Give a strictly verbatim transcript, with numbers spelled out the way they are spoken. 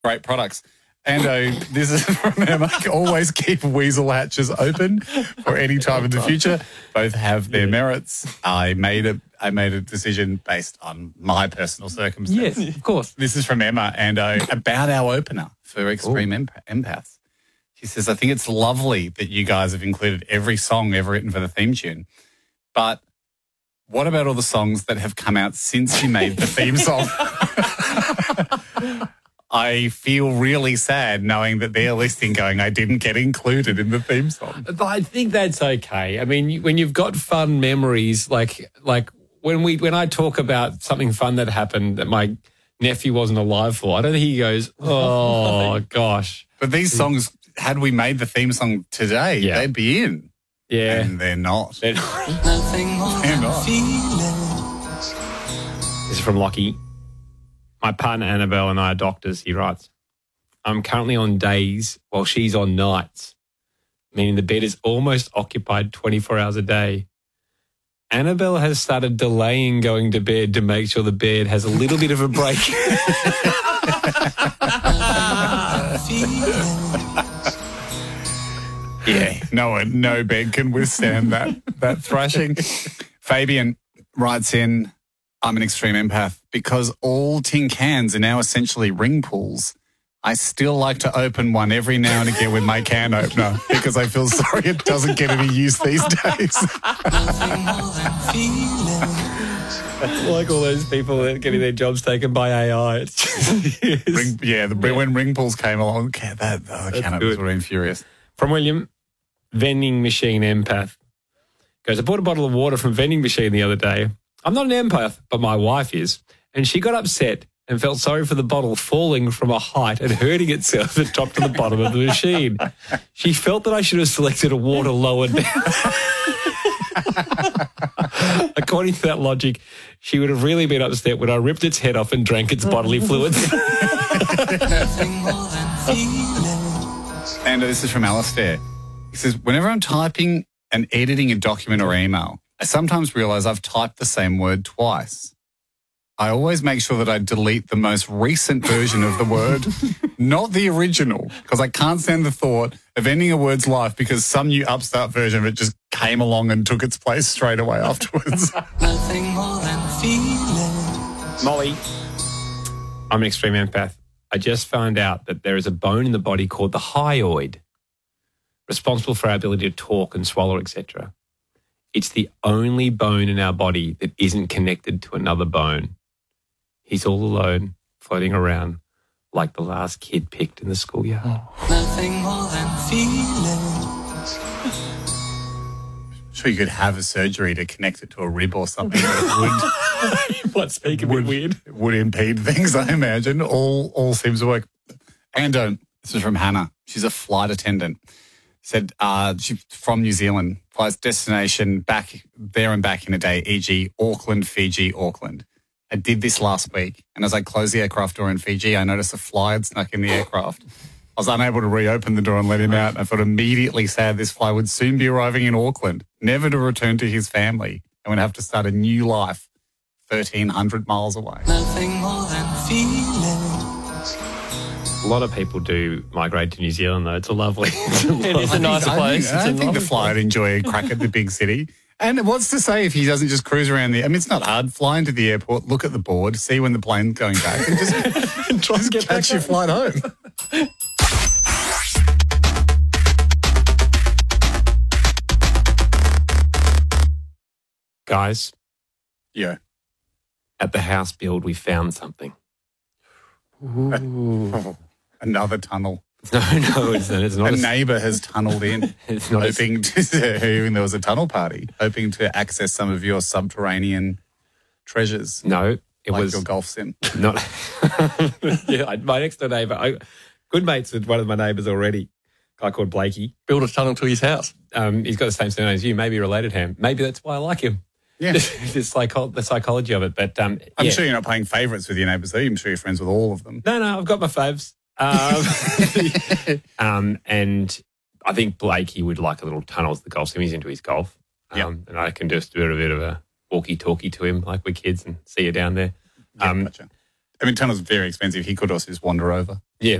great products. And uh, this is from Emma. Always keep weasel hatches open for any time in the future. Both have their yeah. merits. I made a I made a decision based on my personal circumstances. Yes, of course. This is from Emma, and uh, about our opener for Extreme Ooh. Empaths. She says, I think it's lovely that you guys have included every song ever written for the theme tune, but what about all the songs that have come out since you made the theme song? I feel really sad knowing that they're listening going, I didn't get included in the theme song. But I think that's okay. I mean, when you've got fun memories, like like when we when I talk about something fun that happened that my nephew wasn't alive for, I don't think he goes, oh, gosh. But these songs, had we made the theme song today, yeah. they'd be in. Yeah. And they're not. They're not. They're not. This is from Lockie. My partner Annabelle and I are doctors, he writes. I'm currently on days while she's on nights, meaning the bed is almost occupied twenty-four hours a day. Annabelle has started delaying going to bed to make sure the bed has a little bit of a break. Yeah, no one, no bed can withstand that, that thrashing. Fabian writes in, I'm an extreme empath. Because all tin cans are now essentially ring pulls, I still like to open one every now and again with my can opener because I feel sorry it doesn't get any use these days. Like all those people that are getting their jobs taken by A I. It's just, ring, yeah, the, yeah, when ring pulls came along, that oh, can openers were infurious. From William, vending machine empath. Goes, I bought a bottle of water from vending machine the other day. I'm not an empath, but my wife is. And she got upset and felt sorry for the bottle falling from a height and hurting itself at the top to the bottom of the machine. She felt that I should have selected a water lower down. According to that logic, she would have really been upset when I ripped its head off and drank its bodily fluids. And this is from Alistair. He says, whenever I'm typing and editing a document or email, I sometimes realise I've typed the same word twice. I always make sure that I delete the most recent version of the word, not the original, because I can't stand the thought of ending a word's life because some new upstart version of it just came along and took its place straight away afterwards. Nothing more than feelings. Molly, I'm an extreme empath. I just found out that there is a bone in the body called the hyoid, responsible for our ability to talk and swallow, et cetera. It's the only bone in our body that isn't connected to another bone. He's all alone, floating around like the last kid picked in the schoolyard. Nothing more than feelings. I'm sure you could have a surgery to connect it to a rib or something. That would, what, speak a would, bit weird? It would impede things, I imagine. All all seems to work. And um, this is from Hannah. She's a flight attendant. Said uh, she's from New Zealand, flies destination back there and back in a day, for example, Auckland, Fiji, Auckland. I did this last week, and as I closed the aircraft door in Fiji, I noticed a fly had snuck in the aircraft. I was unable to reopen the door and let him out, and I felt immediately sad this fly would soon be arriving in Auckland, never to return to his family, and would have to start a new life thirteen hundred miles away. Nothing more than feelings. A lot of people do migrate to New Zealand, though. It's a lovely... It's a it is a nice place. I, think, I it's think the fly would enjoy a crack at the big city. And what's to say if he doesn't just cruise around the... I mean, it's not hard. Fly into the airport, look at the board, see when the plane's going back, and just, and try and get catch your flight home. Guys. Yeah. At the house build, we found something. Ooh. Another tunnel. No, no, it's, it's not. A, a neighbour has tunnelled in, it's not hoping a, to, hearing there was a tunnel party, hoping to access some of your subterranean treasures. No, it like was your golf sim. Not. Yeah, my next door neighbour, I, good mates with one of my neighbours already. A guy called Blakey. Build a tunnel to his house. Um, he's got the same surname as you. Maybe related to him. Maybe that's why I like him. Yeah, the, psycho- the psychology of it. But um, I'm yeah. sure you're not playing favourites with your neighbours, though. I'm sure you're friends with all of them. No, no, I've got my faves. Um, um, and I think Blakey would like a little tunnel to the golf sim. He's into his golf. Um, yep. And I can just do a bit of a walkie-talkie to him like we're kids and see you down there. Yeah, um, gotcha. I mean, tunnel's very expensive. He could also just wander over. Yeah,